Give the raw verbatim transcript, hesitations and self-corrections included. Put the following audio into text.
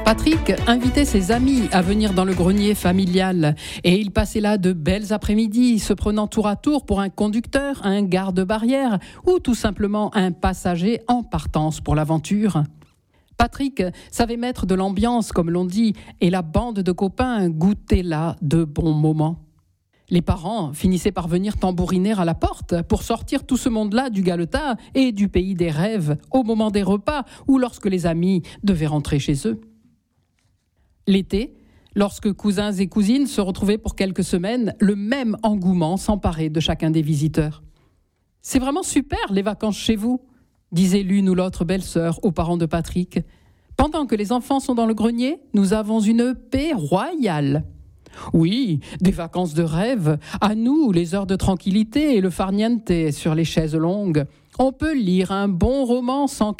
Patrick invitait ses amis à venir dans le grenier familial et il passait là de belles après-midi, se prenant tour à tour pour un conducteur, un garde-barrière ou tout simplement un passager en partance pour l'aventure. Patrick savait mettre de l'ambiance, comme l'on dit, et la bande de copains goûtait là de bons moments. Les parents finissaient par venir tambouriner à la porte pour sortir tout ce monde-là du galetas et du pays des rêves au moment des repas ou lorsque les amis devaient rentrer chez eux. L'été, lorsque cousins et cousines se retrouvaient pour quelques semaines, le même engouement s'emparait de chacun des visiteurs. « C'est vraiment super les vacances chez vous », disait l'une ou l'autre belle-sœur aux parents de Patrick. « Pendant que les enfants sont dans le grenier, nous avons une paix royale. » Oui, des vacances de rêve, à nous les heures de tranquillité et le farniente sur les chaises longues. On peut lire un bon roman sans